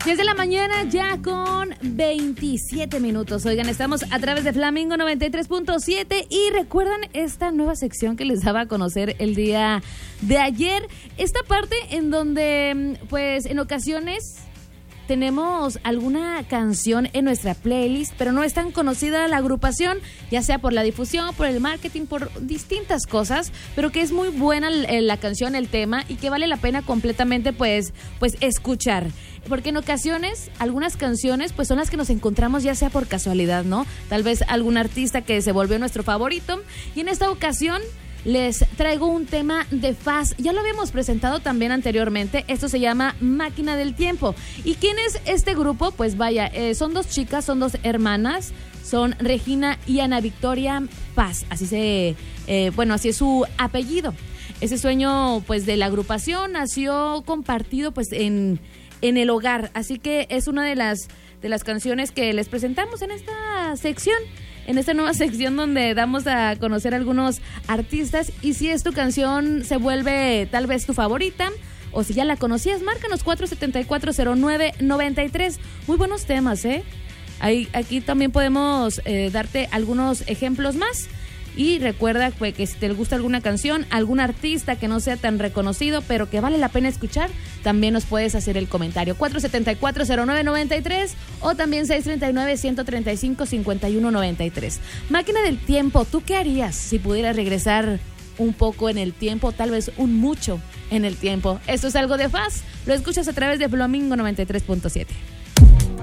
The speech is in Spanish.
10 de la mañana ya con 27 minutos. Oigan, estamos a través de Flamingo 93.7 y recuerdan esta nueva sección que les daba a conocer el día de ayer. Esta parte en donde, pues, en ocasiones tenemos alguna canción en nuestra playlist, pero no es tan conocida la agrupación, ya sea por la difusión, por el marketing, por distintas cosas, pero que es muy buena la canción, el tema, y que vale la pena completamente pues escuchar. Porque en ocasiones, algunas canciones pues son las que nos encontramos ya sea por casualidad, ¿no? Tal vez algún artista que se volvió nuestro favorito, y en esta ocasión les traigo un tema de Faz. Ya lo habíamos presentado también anteriormente. Esto se llama Máquina del Tiempo. ¿Y quién es este grupo? Pues vaya, son dos chicas, son dos hermanas. Son Regina y Ana Victoria Faz. Así así es su apellido. Ese sueño pues de la agrupación nació compartido pues en el hogar. Así que es una de las canciones que les presentamos en esta sección. En esta nueva sección donde damos a conocer a algunos artistas, y si es tu canción se vuelve tal vez tu favorita, o si ya la conocías, márcanos 474-0993. Muy buenos temas, aquí también podemos darte algunos ejemplos más. Y recuerda pues, que si te gusta alguna canción, algún artista que no sea tan reconocido, pero que vale la pena escuchar, también nos puedes hacer el comentario. 474-0993 o también 639-135-5193. Máquina del Tiempo, ¿tú qué harías si pudieras regresar un poco en el tiempo, tal vez un mucho en el tiempo? Esto es algo de Faz, lo escuchas a través de Flamingo 93.7.